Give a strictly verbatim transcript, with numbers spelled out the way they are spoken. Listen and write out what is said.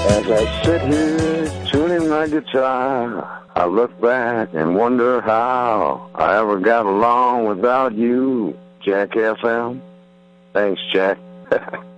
As I sit here tuning my guitar, I look back and wonder how I ever got along without you, Jack F M. Thanks, Jack.